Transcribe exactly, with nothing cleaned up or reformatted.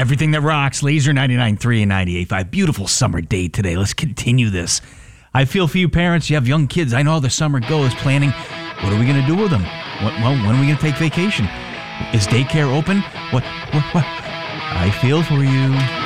Everything that rocks, Laser ninety-nine point three and ninety-eight point five. Beautiful summer day today. Let's continue this. I feel for you parents, you have young kids. I know how the summer goes, planning, what are we going to do with them? What, well, when are we going to take vacation? Is daycare open? What, what, what? I feel for you.